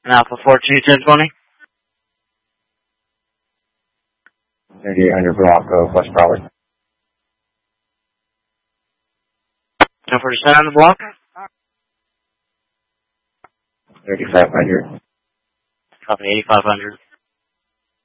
Alpha 421020. 3800 Bronco, West Broward. 10% on the block. 3500. Copy 8500.